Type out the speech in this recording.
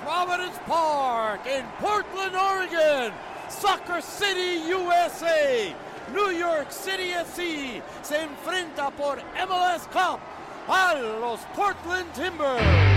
Providence Park in Portland, Oregon. Soccer City, USA. New York City FC se enfrenta por MLS Cup a los Portland Timbers.